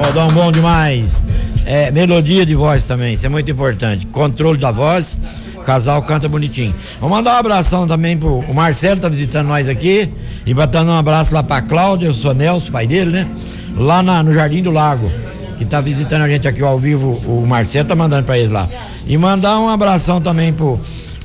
modão bom demais. Melodia de voz também, isso é muito importante. Controle da voz, o casal canta bonitinho. Vou mandar um abração também pro o Marcelo, tá visitando nós aqui. E batendo um abraço lá pra Cláudia, eu sou Nelson, pai dele, né? Lá no Jardim do Lago, que tá visitando a gente aqui ao vivo, o Marcelo tá mandando pra eles lá. E mandar um abração também pro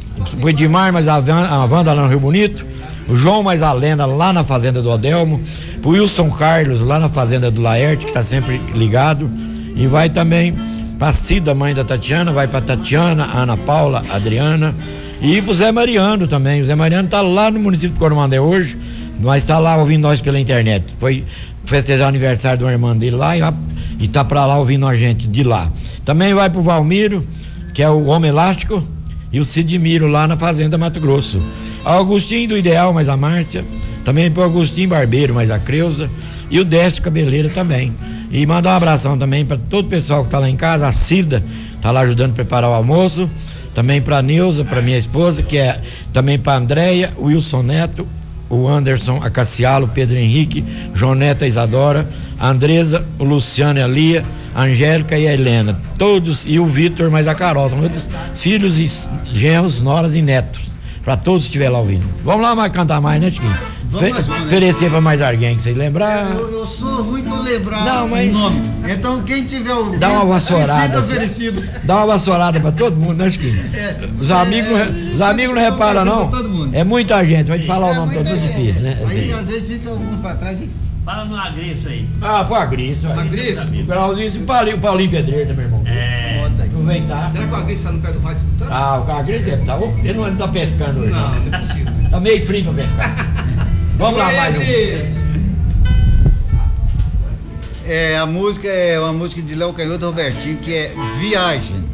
Edmar, mas a Wanda lá no Rio Bonito, o João mais a Lenda lá na fazenda do Odelmo, pro Wilson Carlos lá na fazenda do Laerte, que tá sempre ligado. E vai também pra Cida, mãe da Tatiana, vai pra Tatiana, Ana Paula, Adriana. E pro Zé Mariano também. O Zé Mariano tá lá no município de Coromandel hoje, mas tá lá ouvindo nós pela internet. Foi festejar o aniversário do irmão dele lá e tá pra lá ouvindo a gente de lá. Também vai pro Valmiro, que é o Homem Elástico, e o Sidmiro lá na Fazenda Mato Grosso. A Augustinho do Ideal, mais a Márcia. Também pro Agostinho Barbeiro, mais a Creuza. E o Décio Cabeleira também. E mandar um abração também para todo o pessoal que tá lá em casa. A Cida tá lá ajudando a preparar o almoço. Também pra Neuza, pra minha esposa, que é também pra Andréia, o Wilson Neto, o Anderson, a Cassialo, o Pedro Henrique, João Neto, a Isadora, a Andresa, o Luciano e a Lia, a Angélica e a Helena, todos, e o Vitor, mais a Carol, todos filhos e genros, noras e netos, pra todos que estiverem lá ouvindo. Vamos lá cantar mais, né, Chiquinho? Oferecer pra mais alguém que vocês lembrar. Eu sou ruim pra lembrar não, mas... o nome. Então quem tiver o dá uma vassourada. Dá uma vassourada pra todo mundo, né, Chiquinho? Os amigos não reparam, não. É muita gente, vai te falar o nome todo, muito difícil, né? Aí às vezes fica um pra trás e... Fala no Agriço aí. Pro Agriço. Agriço? O Grauzinho e o Paulinho Pedreira, meu irmão. Aproveitar. Será que o Agriço tá no pé do rádio escutando? O Agriço deve estar. Ele não tá pescando hoje. Não é possível. Tá meio frio pra pescar. Vamos lá, mais A música é uma música de Léo Canhoto e Robertinho, que é Viagem.